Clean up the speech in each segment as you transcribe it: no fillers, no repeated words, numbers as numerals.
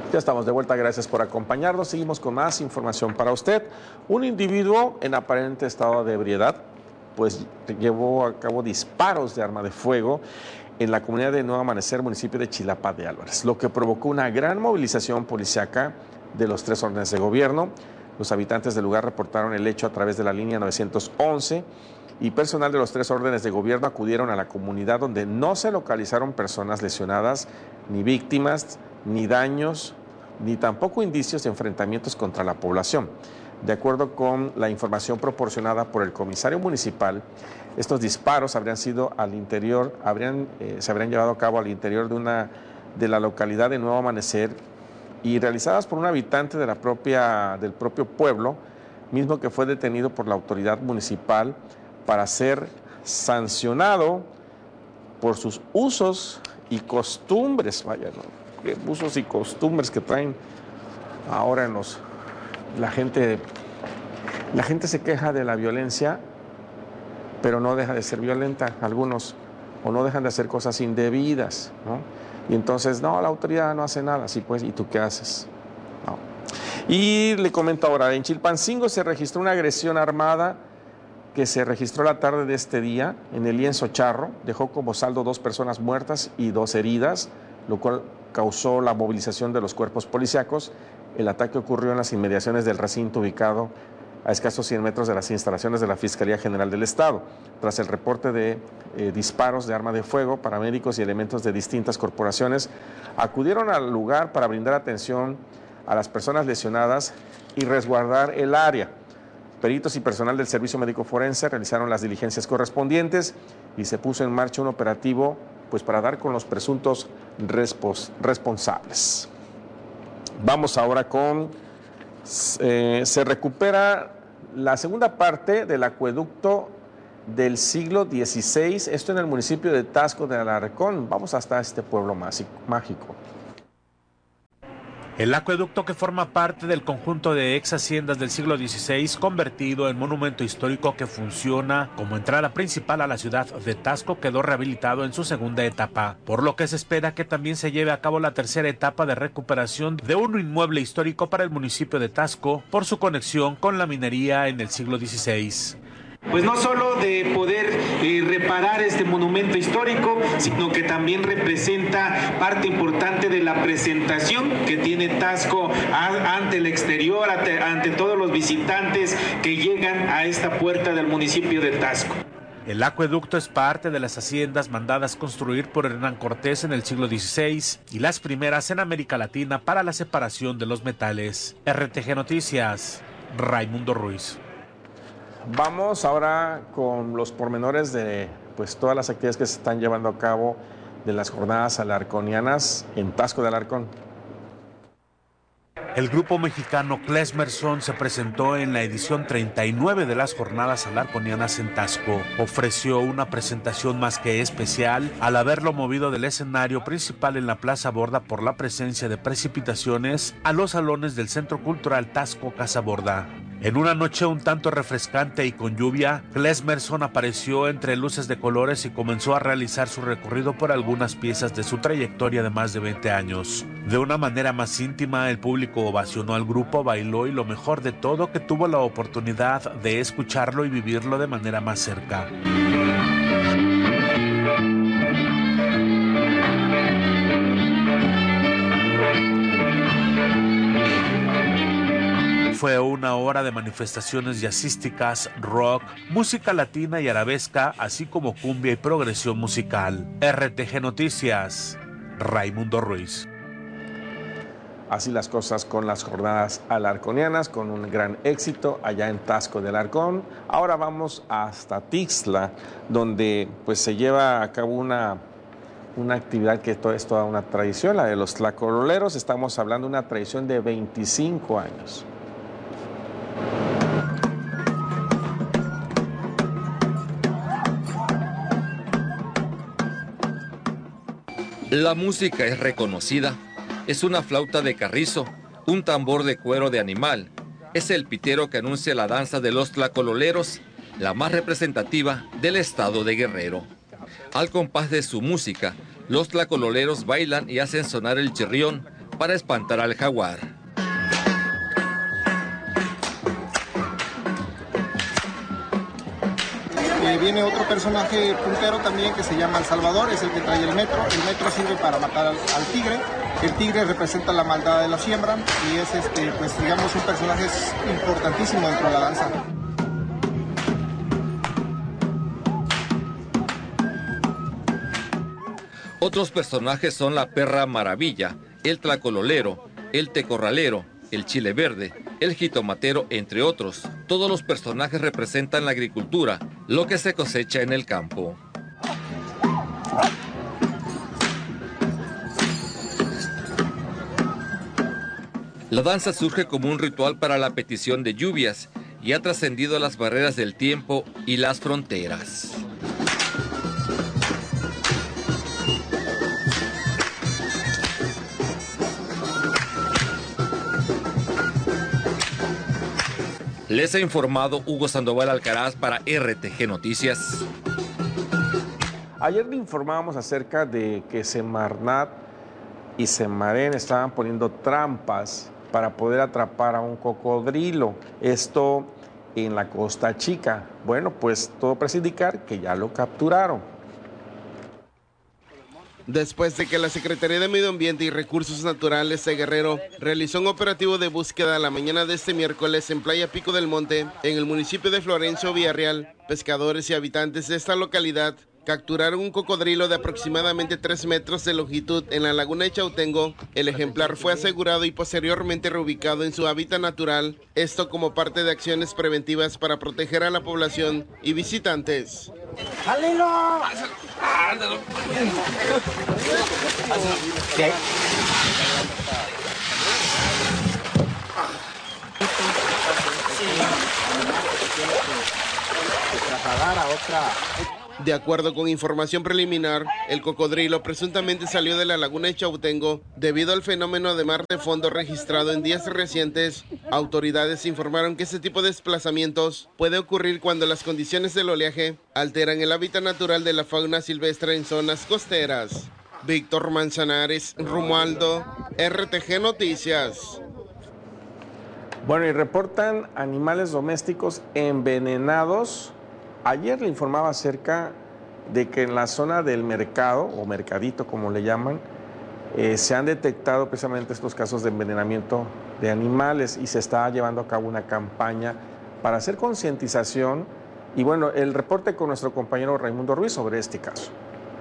Ya estamos de vuelta, gracias por acompañarnos. Seguimos con más información para usted. Un individuo en aparente estado de ebriedad, pues llevó a cabo disparos de arma de fuego en la comunidad de Nuevo Amanecer, municipio de Chilapa de Álvarez, lo que provocó una gran movilización policíaca de los 3 órdenes de gobierno. Los habitantes del lugar reportaron el hecho a través de la línea 911 y personal de los 3 órdenes de gobierno acudieron a la comunidad, donde no se localizaron personas lesionadas, ni víctimas, ni daños, ni tampoco indicios de enfrentamientos contra la población. De acuerdo con la información proporcionada por el comisario municipal, estos disparos habrían sido al interior, se habrían llevado a cabo al interior de la localidad de Nuevo Amanecer y realizadas por un habitante del propio pueblo, mismo que fue detenido por la autoridad municipal para ser sancionado por sus usos y costumbres, vaya, ¿no? Usos y costumbres que traen ahora en la gente se queja de la violencia, pero no deja de ser violenta, algunos, o no dejan de hacer cosas indebidas, ¿no? Y entonces, no, la autoridad no hace nada, sí, pues, ¿y tú qué haces? No. Y le comento ahora, en Chilpancingo se registró una agresión armada que se registró la tarde de este día en el lienzo Charro, dejó como saldo 2 personas muertas y 2 heridas, lo cual causó la movilización de los cuerpos policíacos. El ataque ocurrió en las inmediaciones del recinto ubicado a escasos 100 metros de las instalaciones de la Fiscalía General del Estado. Tras el reporte de disparos de arma de fuego, paramédicos y elementos de distintas corporaciones acudieron al lugar para brindar atención a las personas lesionadas y resguardar el área. Peritos y personal del Servicio Médico Forense realizaron las diligencias correspondientes y se puso en marcha un operativo pues para dar con los presuntos responsables. Vamos ahora con... se recupera la segunda parte del acueducto del siglo XVI, esto en el municipio de Taxco de Alarcón. Vamos hasta este pueblo mágico. El acueducto, que forma parte del conjunto de ex haciendas del siglo XVI, convertido en monumento histórico que funciona como entrada principal a la ciudad de Taxco, quedó rehabilitado en su segunda etapa, por lo que se espera que también se lleve a cabo la tercera etapa de recuperación de un inmueble histórico para el municipio de Taxco por su conexión con la minería en el siglo XVI. Pues no solo de poder reparar este monumento histórico, sino que también representa parte importante de la presentación que tiene Taxco ante el exterior, ante todos los visitantes que llegan a esta puerta del municipio de Taxco. El acueducto es parte de las haciendas mandadas construir por Hernán Cortés en el siglo XVI y las primeras en América Latina para la separación de los metales. RTG Noticias, Raimundo Ruiz. Vamos ahora con los pormenores de pues todas las actividades que se están llevando a cabo de las jornadas alarconianas en Taxco de Alarcón. El grupo mexicano Klezmerson se presentó en la edición 39 de las jornadas alarconianas en Taxco. Ofreció una presentación más que especial al haberlo movido del escenario principal en la Plaza Borda por la presencia de precipitaciones a los salones del Centro Cultural Taxco Casa Borda. En una noche un tanto refrescante y con lluvia, Klezmerson apareció entre luces de colores y comenzó a realizar su recorrido por algunas piezas de su trayectoria de más de 20 años. De una manera más íntima, el público ovacionó al grupo, bailó y lo mejor de todo, que tuvo la oportunidad de escucharlo y vivirlo de manera más cerca. Fue una hora de manifestaciones jazzísticas, rock, música latina y arabesca, así como cumbia y progresión musical. RTG Noticias, Raimundo Ruiz. Así las cosas con las jornadas alarconianas, con un gran éxito allá en Taxco de Alarcón. Ahora vamos hasta Tixla, donde pues se lleva a cabo una actividad que es toda una tradición, la de los tlacololeros. Estamos hablando de una tradición de 25 años. La música es reconocida. Es una flauta de carrizo, un tambor de cuero de animal. Es el pitero que anuncia la danza de los tlacololeros, la más representativa del estado de Guerrero. Al compás de su música, los tlacololeros bailan y hacen sonar el chirrión para espantar al jaguar. Viene otro personaje puntero también que se llama El Salvador, es el que trae el metro. El metro sirve para matar al tigre. El tigre representa la maldad de la siembra y es pues digamos un personaje importantísimo dentro de la danza. Otros personajes son la perra maravilla, el tlacololero, el tecorralero, el chile verde, el jitomatero, entre otros. Todos los personajes representan la agricultura, lo que se cosecha en el campo. La danza surge como un ritual para la petición de lluvias y ha trascendido las barreras del tiempo y las fronteras. Les ha informado Hugo Sandoval Alcaraz para RTG Noticias. Ayer le informábamos acerca de que Semarnat y Semarén estaban poniendo trampas para poder atrapar a un cocodrilo. Esto en la Costa Chica. Bueno, pues todo parece indicar que ya lo capturaron. Después de que la Secretaría de Medio Ambiente y Recursos Naturales de Guerrero realizó un operativo de búsqueda la mañana de este miércoles en Playa Pico del Monte, en el municipio de Florencio Villarreal, pescadores y habitantes de esta localidad capturaron un cocodrilo de aproximadamente 3 metros de longitud en la laguna de Chautengo. El ejemplar fue asegurado y posteriormente reubicado en su hábitat natural, esto como parte de acciones preventivas para proteger a la población y visitantes. ¡Sálelo! De acuerdo con información preliminar, el cocodrilo presuntamente salió de la laguna de Chautengo debido al fenómeno de mar de fondo registrado en días recientes. Autoridades informaron que este tipo de desplazamientos puede ocurrir cuando las condiciones del oleaje alteran el hábitat natural de la fauna silvestre en zonas costeras. Víctor Manzanares, Romualdo, RTG Noticias. Bueno, y reportan animales domésticos envenenados. Ayer le informaba acerca de que en la zona del mercado, o mercadito como le llaman, se han detectado precisamente estos casos de envenenamiento de animales y se está llevando a cabo una campaña para hacer concientización. Y bueno, el reporte con nuestro compañero Raimundo Ruiz sobre este caso.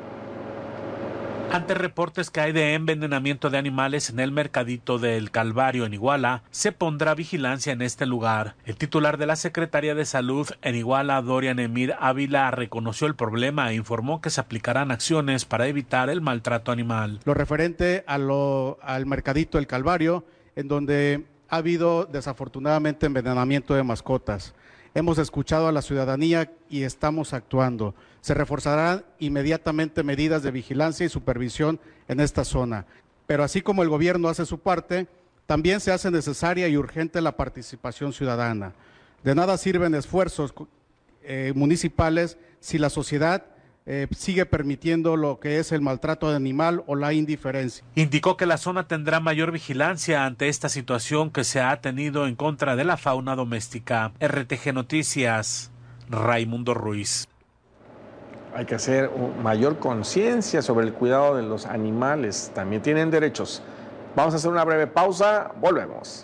Ante reportes que hay de envenenamiento de animales en el mercadito del Calvario en Iguala, se pondrá vigilancia en este lugar. El titular de la Secretaría de Salud en Iguala, Dorian Emir Ávila, reconoció el problema e informó que se aplicarán acciones para evitar el maltrato animal. Lo referente al mercadito del Calvario, en donde ha habido desafortunadamente envenenamiento de mascotas. Hemos escuchado a la ciudadanía y estamos actuando. Se reforzarán inmediatamente medidas de vigilancia y supervisión en esta zona. Pero así como el gobierno hace su parte, también se hace necesaria y urgente la participación ciudadana. De nada sirven esfuerzos municipales si la sociedad sigue permitiendo lo que es el maltrato de animal o la indiferencia. Indicó que la zona tendrá mayor vigilancia ante esta situación que se ha tenido en contra de la fauna doméstica. RTG Noticias, Raimundo Ruiz. Hay que hacer mayor conciencia sobre el cuidado de los animales. También tienen derechos. Vamos a hacer una breve pausa. Volvemos.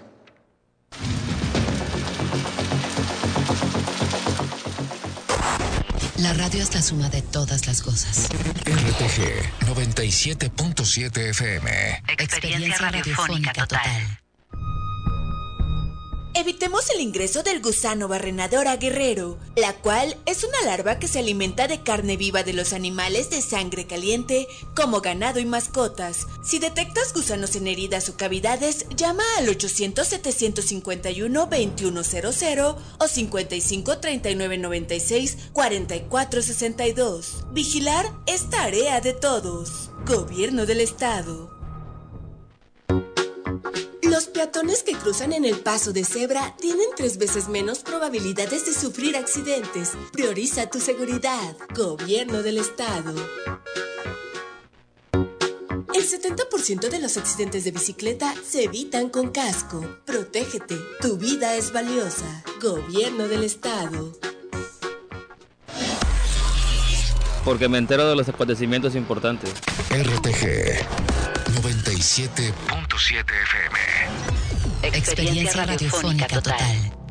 La radio es la suma de todas las cosas. RTG 97.7 FM. Experiencia radiofónica total. Evitemos el ingreso del gusano barrenadora guerrero, la cual es una larva que se alimenta de carne viva de los animales de sangre caliente, como ganado y mascotas. Si detectas gusanos en heridas o cavidades, llama al 800-751-2100 o 55-3996-4462. Vigilar es tarea de todos. Gobierno del Estado. Los peatones que cruzan en el paso de cebra tienen 3 veces menos probabilidades de sufrir accidentes. Prioriza tu seguridad. Gobierno del Estado. El 70% de los accidentes de bicicleta se evitan con casco. Protégete, tu vida es valiosa. Gobierno del Estado. Porque me entero de los acontecimientos importantes. RTG 97.7 FM. Experiencia radiofónica total.